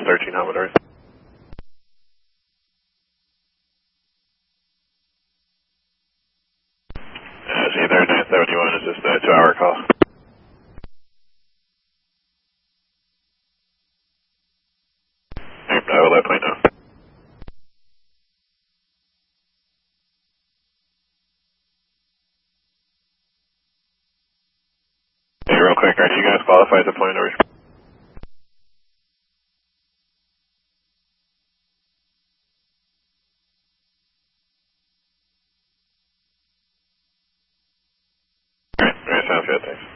13 Commodore. See there, 971, is just a 2-hour call. I will let plane know. Hey, real quick, are you guys qualified to plane over? Alright, sounds good, thanks.